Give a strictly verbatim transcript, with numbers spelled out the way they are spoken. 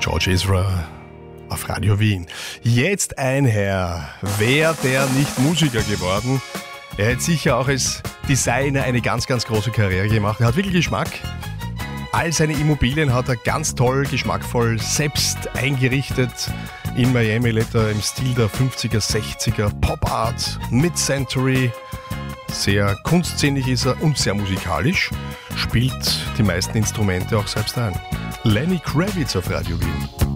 George Ezra auf Radio Wien. Jetzt ein Herr. Wäre der nicht Musiker geworden? Er hätte sicher auch als Designer eine ganz, ganz große Karriere gemacht. Er hat wirklich Geschmack. All seine Immobilien hat er ganz toll, geschmackvoll selbst eingerichtet. In Miami lebt er im Stil der fünfziger, sechziger Pop Art, Mid-Century. Sehr kunstszenig ist er und sehr musikalisch. Spielt die meisten Instrumente auch selbst ein. Lenny Kravitz auf Radio Wien.